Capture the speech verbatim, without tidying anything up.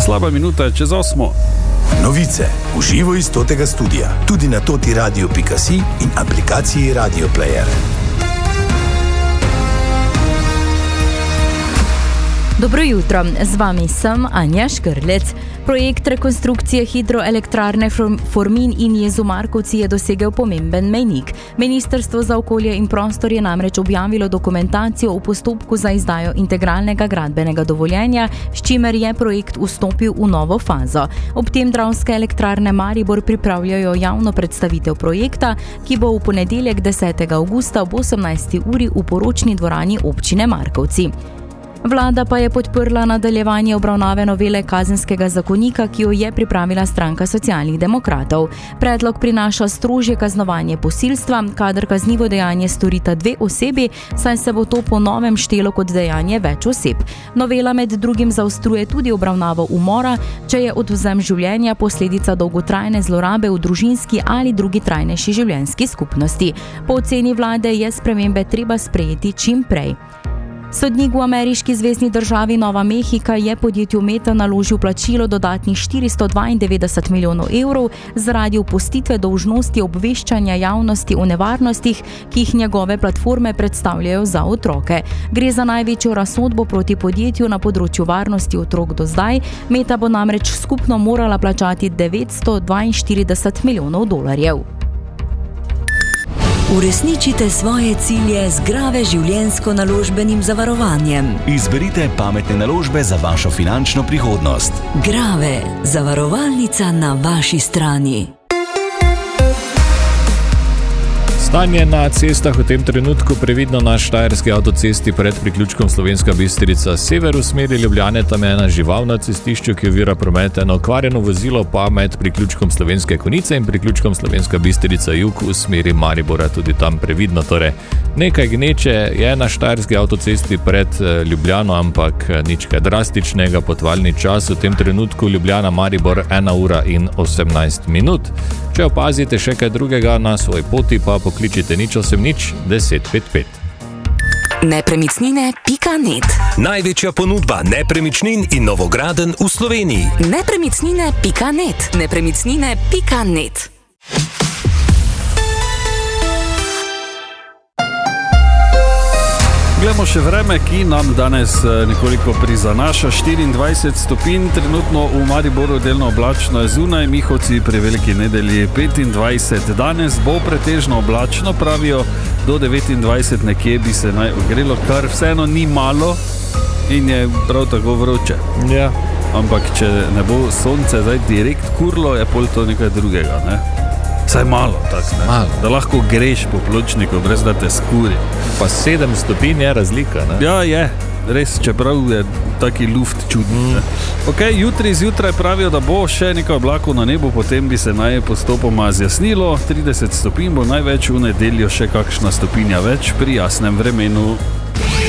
Slaba minuta je čez osmo. Novice v živo iz totega studia, tudi na toti radio pika si in aplikaciji Radio Player. Dobro jutro, z vami sem Anja Škrlec. Projekt rekonstrukcije hidroelektrarne Formin in Jezu Markovci je dosegel pomemben mejnik. Ministrstvo za okolje in prostor je namreč objavilo dokumentacijo v postopku za izdajo integralnega gradbenega dovoljenja, s čimer je projekt vstopil v novo fazo. Ob tem Dravske elektrarne Maribor pripravljajo javno predstavitev projekta, ki bo v ponedeljek desetega avgusta ob osemnajsti uri v poročni dvorani občine Markovci. Vlada pa je podprla nadaljevanje obravnave novele kazenskega zakonika, ki jo je pripravila stranka Socialnih demokratov. Predlog prinaša strožje kaznovanje posilstva, kadar kaznivo dejanje storita dve osebi, saj se bo to po novem štelo kot dejanje več oseb. Novela med drugim zaostruje tudi obravnavo umora, če je odvzem življenja posledica dolgotrajne zlorabe v družinski ali drugi trajnejši življenjski skupnosti. Po oceni vlade je spremembe treba sprejeti čim prej. Sodnik v ameriški zvezni državi Nova Mehika je podjetju Meta naložil plačilo dodatnih štiristo dvaindevetdeset milijonov evrov zaradi opustitve dolžnosti obveščanja javnosti o nevarnostih, ki jih njegove platforme predstavljajo za otroke. Gre za največjo razsodbo proti podjetju na področju varnosti otrok do zdaj. Meta bo namreč skupno morala plačati devetsto dvainštirideset milijonov dolarjev. Uresničite svoje cilje z Grave življenjsko-naložbenim zavarovanjem. Izberite pametne naložbe za vašo finančno prihodnost. Grave, zavarovalnica na vaši strani. Stanje na cestah v tem trenutku previdno na štajerski avtocesti pred priključkom Slovenska Bistrica sever v smeri Ljubljane, tam je ena žival na cestišču, ki ovira promet, eno okvarjeno vozilo pa med priključkom Slovenske Konjice in priključkom Slovenska Bistrica jug v smeri Maribora, tudi tam previdno. Torej, nekaj gneče je na štajerski avtocesti pred Ljubljano, ampak nič kaj drastičnega. Potovalni čas v tem trenutku Ljubljana Maribor ena ura in osemnajst minut. Če opazite še kaj drugega na svoj poti, pa pokličite nič osem nič deset pet pet. Nepremičnine pika net. Največja ponudba nepremičnin in novogradenj v Sloveniji. Nepremičnine pika net. Nepremičnine pika net. Glejmo še vreme, ki nam danes nekoliko prizanaša. štiriindvajset stopinj, trenutno v Mariboru delno oblačno je zunaj, Mihovci pri Veliki nedelji petindvajset. Danes bo pretežno oblačno, pravijo, do devetindvajset nekje bi se naj ogrelo, kar vseeno ni malo in je prav tako vroče. Ja. Ampak če ne bo sonce zdaj direkt kurlo, je pol to nekaj drugega, ne? Saj malo, tak, ne? Malo. Da lahko greš po pločniku, brez da te skuri. Pa sedem stopinj je razlika, ne? Ja, je, res, čeprav je taki luft čudni. Mm. Ok, jutri zjutraj pravijo, da bo še nekaj oblakov na nebu, potem bi se naj postopoma zjasnilo, trideset stopinj bo največ, v nedeljo še kakšna stopinja več pri jasnem vremenu.